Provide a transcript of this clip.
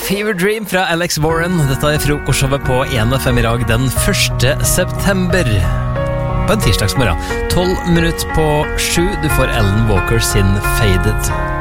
Fever Dream fra Alex Warren. Dette er frokostshowet på 1FM i dag den 1. september. På en tirsdagsmorgen. 12 minutter på 7. Du får Ellen Walker sin Faded.